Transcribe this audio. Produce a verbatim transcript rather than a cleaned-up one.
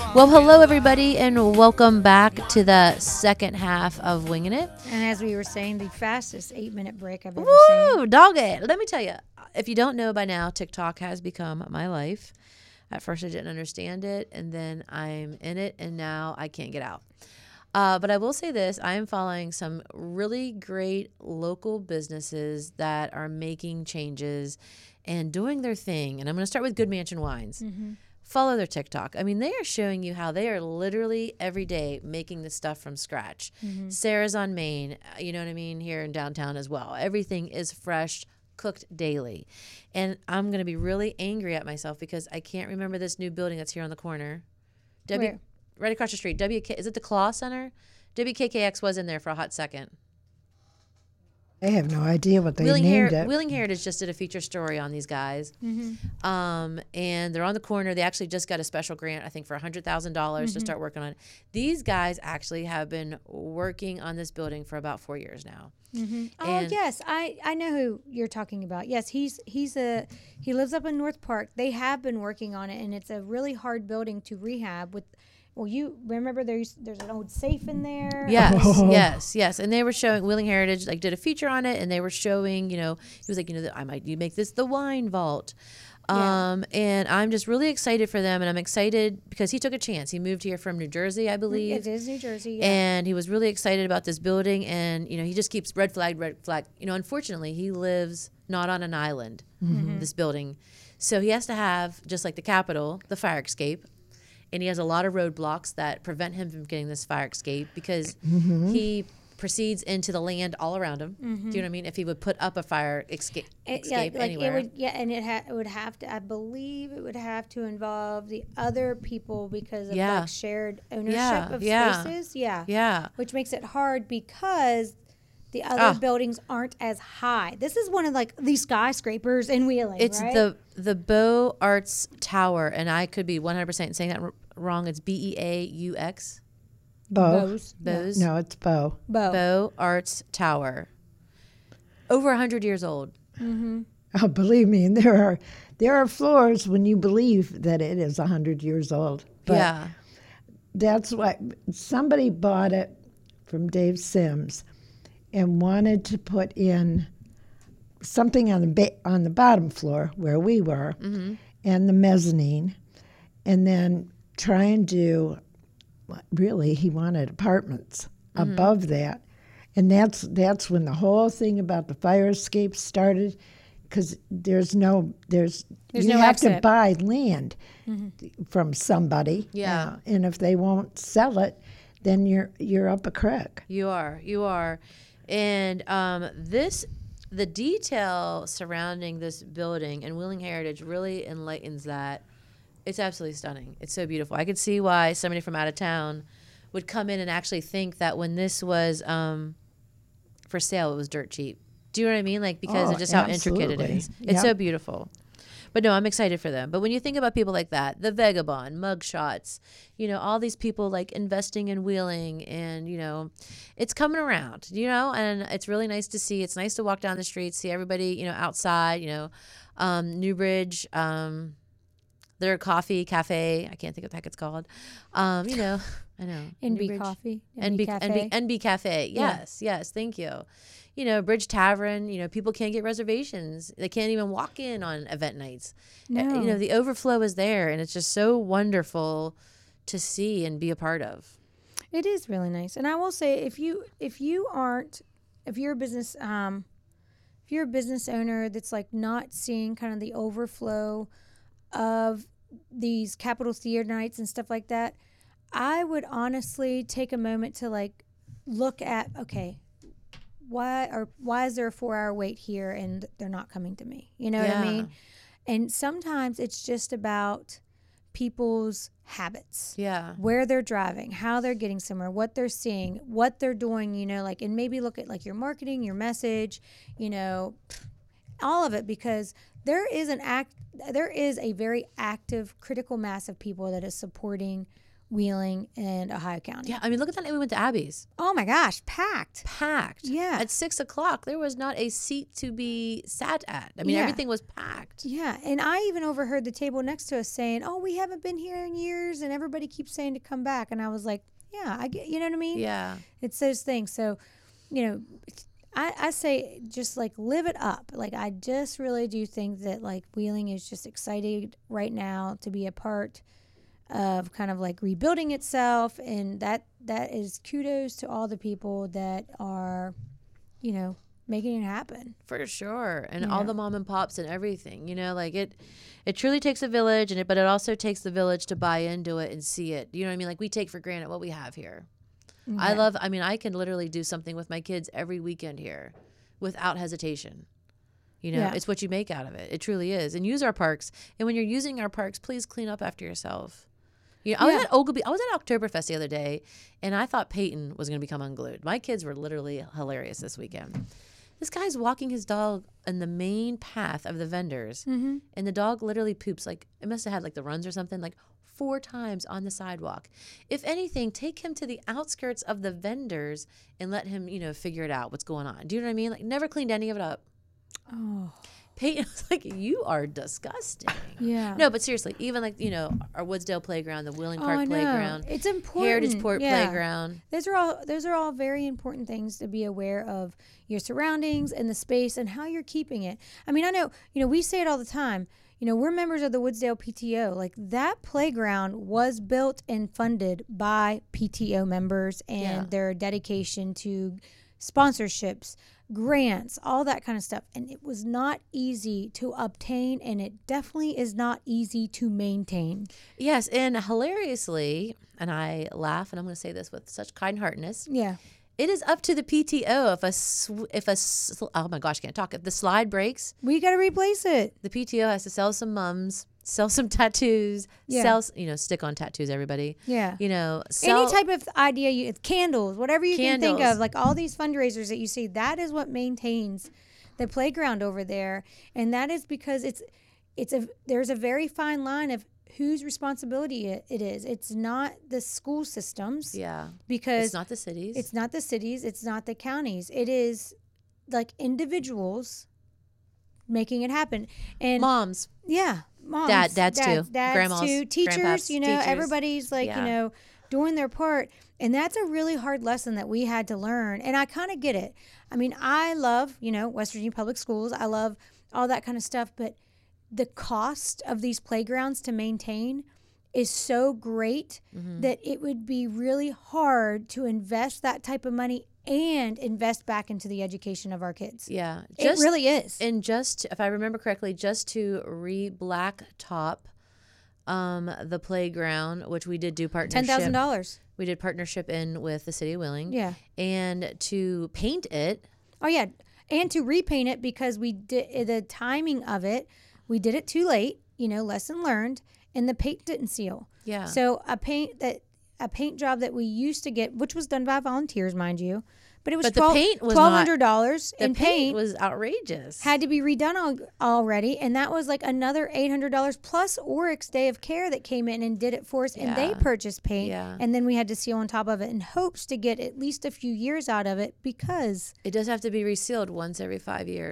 Well, hello, everybody, and welcome back to the second half of Winging It. And as we were saying, the fastest eight-minute break I've ever Woo, seen. dog it. Let me tell you, if you don't know by now, TikTok has become my life. At first, I didn't understand it, and then I'm in it, and now I can't get out. Uh, but I will say this, I am following some really great local businesses that are making changes and doing their thing. And I'm going to start with Good Mansion Wines. Mm-hmm. Follow their TikTok. I mean, they are showing you how they are literally every day making this stuff from scratch. Mm-hmm. Sarah's on Main, you know what I mean, here in downtown as well. Everything is fresh, cooked daily. And I'm going to be really angry at myself because I can't remember this new building that's here on the corner. W, Where? Right across the street. W K, is it the Claw Center? W K K X was in there for a hot second. I have no idea what they Wheeling, named Her- it. Wheeling Heritage just did a feature story on these guys. Mm-hmm. Um, and they're on the corner. They actually just got a special grant, I think, for one hundred thousand dollars Mm-hmm. to start working on it. These guys actually have been working on this building for about four years now. Mm-hmm. Oh And- yes, I, I know who you're talking about. Yes, he's he's a he lives up in North Park. They have been working on it, and it's a really hard building to rehab. With well, you remember there's there's an old safe in there. Yes, Oh. yes, yes. And they were showing Wheeling Heritage like did a feature on it, and they were showing, you know, he was like, you know, I might you make this the wine vault. Yeah. Um, and I'm just really excited for them, and I'm excited because he took a chance. He moved here from New Jersey, I believe. It is New Jersey. Yeah. And he was really excited about this building, and you know he just keeps red flag, red flag. You know, unfortunately, he lives not on an island. Mm-hmm. This building, so he has to have, just like the Capitol, the fire escape, and he has a lot of roadblocks that prevent him from getting this fire escape because he proceeds into the land all around him. Do you know what I mean? If he would put up a fire escape, It- yeah, escape like anywhere, it would, yeah, and it, ha- it would have to. I believe it would have to involve the other people because of Yeah. like shared ownership Yeah, of yeah. spaces. Yeah, yeah. which makes it hard because the other Ah. buildings aren't as high. This is one of like these skyscrapers in Wheeling. It's right? the the Beaux Arts Tower, and I could be one hundred percent saying that r- wrong. It's B E A U X. Bo. Bose. Beaux. No, it's Bo. Bo. Beaux Arts Tower. Over one hundred years old. Oh, believe me, there are there are floors when you believe that it is a hundred years old. But yeah. that's why somebody bought it from Dave Sims and wanted to put in something on the ba- on the bottom floor where we were, and the mezzanine, and then try and do. Really, he wanted apartments above that, and that's that's when the whole thing about the fire escape started, because there's no there's, There's you no have to exit. buy land from somebody, Yeah. uh, and if they won't sell it, then you're you're up a creek. You are. You are. And um, this, the detail surrounding this building and Wheeling Heritage really enlightens that. It's absolutely stunning. It's so beautiful. I could see why somebody from out of town would come in and actually think that when this was um, for sale, it was dirt cheap. Do you know what I mean? Like, because Oh, of just how intricate it absolutely. is. It's Yep. so beautiful. But no, I'm excited for them. But when you think about people like that, the Vagabond, Mugshots, you know, all these people like investing in Wheeling, and, you know, it's coming around, you know, and it's really nice to see. It's nice to walk down the street, see everybody, you know, outside, you know, um, Newbridge, um, their coffee cafe. I can't think of what the heck it's called. Um, you know, I know. N B Newbridge. Coffee. N B Cafe. N B N B Cafe. Yeah. Yes, yes. Thank you. You know, Bridge Tavern. You know, people can't get reservations. They can't even walk in on event nights. Uh, No. You know, the overflow is there, and it's just so wonderful to see and be a part of. It is really nice, and I will say, if you if you aren't, if you're a business, um, if you're a business owner that's like not seeing kind of the overflow of these Capitol Theater nights and stuff like that, I would honestly take a moment to like look at, okay, why or why is there a four hour wait here and they're not coming to me? You know what I Yeah. mean? And sometimes it's just about people's habits. Yeah. Where they're driving, how they're getting somewhere, what they're seeing, what they're doing, you know, like, and maybe look at like your marketing, your message, you know, all of it, because there is an act, there is a very active critical mass of people that is supporting Wheeling, and Ohio County. Yeah, I mean, look at that night we went to Abby's. Oh my gosh, packed. Packed. Yeah. At six o'clock, there was not a seat to be sat at. I mean, Yeah. everything was packed. Yeah, and I even overheard the table next to us saying, "Oh, we haven't been here in years," and everybody keeps saying to come back. And I was like, "Yeah, I get, you know what I mean? Yeah. It's those things." So, you know, I, I say just like live it up. Like I just really do think that like Wheeling is just excited right now to be a part of kind of like rebuilding itself, and that that is kudos to all the people that are, you know, making it happen. For sure. And Yeah. all the mom and pops and everything, you know, like it it truly takes a village, and it but it also takes the village to buy into it and see it. You know what I mean? Like we take for granted what we have here. I Okay. love I mean, I can literally do something with my kids every weekend here without hesitation. You know, Yeah. it's what you make out of it. It truly is. And use our parks. And when you're using our parks, please clean up after yourself. You know, I Yeah. was at Ogilvy. I was at Oktoberfest the other day, and I thought Peyton was going to become unglued. My kids were literally hilarious this weekend. This guy's walking his dog in the main path of the vendors, Mm-hmm. and the dog literally poops. Like, it must have had like the runs or something, like four times on the sidewalk. If anything, take him to the outskirts of the vendors and let him, you know, figure it out what's going on. Do you know what I mean? Like, never cleaned any of it up. Oh, Peyton was like, "You are disgusting." yeah. No, but seriously, even like, you know, our Woodsdale playground, the Wheeling Oh, Park I know. playground, It's important. Heritage Port Yeah. playground. Those are all those are all very important things to be aware of your surroundings and the space and how you're keeping it. I mean, I know, you know, we say it all the time. You know, we're members of the Woodsdale P T O. Like that playground was built and funded by P T O members and Yeah. their dedication to sponsorships, grants, all that kind of stuff. And it was not easy to obtain, and it definitely is not easy to maintain. Yes, and hilariously, and I laugh, and I'm going to say this with such kind-heartedness, Yeah. it is up to the P T O if a sw- if a sl- oh my gosh, I can't talk. If the slide breaks, We got to replace it. the P T O has to sell some mums, sell some tattoos, Yeah. sell s- you know, stick on tattoos, everybody. Yeah. You know, sell Any type of idea, you candles, whatever you can think Candles. of, like all these fundraisers that you see, that is what maintains the playground over there, and that is because it's it's a there's a very fine line of whose responsibility it, it is. It's not the school systems yeah. because It's not the cities. it's not the cities, it's not the counties. It is like individuals making it happen, and moms. yeah, moms, Dad- dads too. dads, dads Grandmas, too, teachers. grandpaps, You know, teachers. everybody's like Yeah. you know doing their part, and that's a really hard lesson that we had to learn. And I kind of get it. I mean, I love you know West Virginia Public Schools. I love all that kind of stuff, but the cost of these playgrounds to maintain is so great Mm-hmm. that it would be really hard to invest that type of money and invest back into the education of our kids. Yeah. It really is. And just, if I remember correctly, just to re-blacktop um, the playground, which we did do partnership. Ten thousand dollars. We did partnership in with the city of Wheeling. Yeah. And to paint it, Oh yeah, and to repaint it because we did the timing of it. We did it too late. You know, lesson learned, and the paint didn't seal. yeah. So a paint that a paint job that we used to get, which was done by volunteers, mind you, but it was But the twelve paint was twelve hundred dollars the in paint, paint. was outrageous. Had to be redone al- already, and that was like another eight hundred dollars plus Oryx Day of Care that came in and did it for us, and they Yeah. purchased paint, Yeah. and then we had to seal on top of it in hopes to get at least a few years out of it because It does have to be resealed once every five years.